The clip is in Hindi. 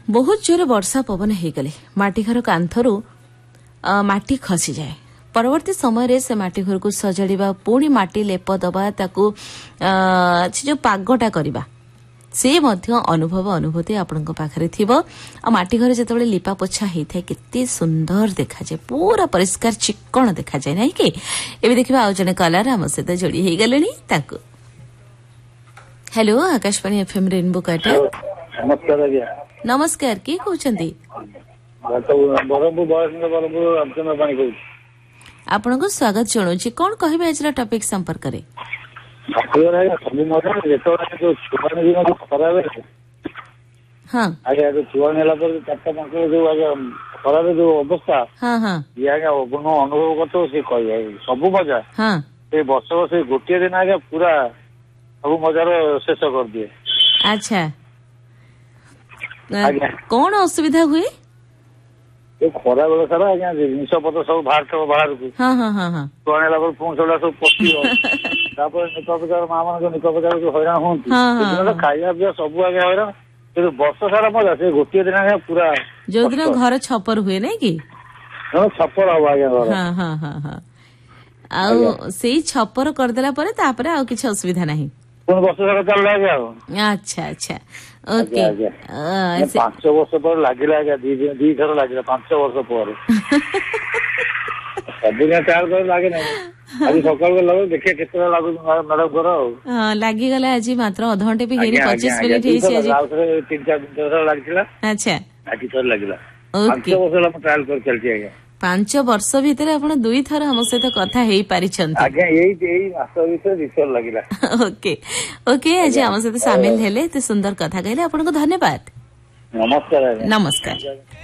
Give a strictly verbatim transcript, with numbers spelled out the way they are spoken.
बहुत जोर वर्षा पवन हो गले माटी घर कांथरू माटी खसी जाए परवर्ती समय से माटी घर को सजाड़ा पुणी माटी लेप दबा ताकू जो पागटा करवा से मध्य अनुभव अनुभूति आपण पाखे थी माटी घर जो लिपा पोछा होता है केते सुंदर देखा जाए पूरा परिष्कार चिक्कण देखा जाए ना कि एवं देखा आज जने कलार आम सहित जोड़ी हो गले। हेलो आकाशवाणी एफएम रेनबो काटा नमस्कार आज्ञा नमस्कार किए कहते आपण को स्वागत जनाऊँ कौन कहे आज टॉपिक संपर्क में हाँ आज्ञा जो छुआ नेला चार्टा पांच जो आज्ञा खराब जो अवस्था हाँ हाँ ये आज्ञा अनुभव करते से कह सब मजा हाँ से वर्ष से गोटे दिन आज्ञा पूरा सब मजार शेष कर दिए। अच्छा कौन असुविधा हुए ये खरा बेल सारा आज्ञा जिनस पत्र सब बाहर थो बाहर को हाँ हाँ हाँ हाँ छुआ नेला पुणी सब सब पशि निक बजार माँ मान निक बजार जो हैरान हूँ खाଇବା पिया सब आगे हैरान वर्ष सारा मजा से गोटे दिन आगे पूरा जो दिन घर छपर हुए नहीं कि छपर हम आगे हाँ हाँ हाँ हाँ आउ से छपर करदेला परे तापरे आउ किछ असुविधा नहीं वर्ष सारा चल आगे। अच्छा अच्छा ओके पांच वर्ष पर लगे आज्ञा दी थर लगे पांच वर्ष पर सब दिन ट्रायल कर लगे ना आज सकाल लगे देखिए केते लागू मैडम कर हाँ लगी गला आज मात्र अध घंटे भी हेनी पच्चीस मिनिट हेछि आज तीन चार दिन थर लागथिला। अच्छा आज थर लागला पांच वर्ष ला ट्रायल कर चलती आज्ञा पांच वर्ष भितर आपण दुई थर हम सहित कथा हेई पारिछंती आज्ञा एई एई मास भितर रिसर लागिला। ओके ओके आज हम सहित शामिल हेले ते सुंदर कथा कहले आपण को धन्यवाद। नमस्कार नमस्कार।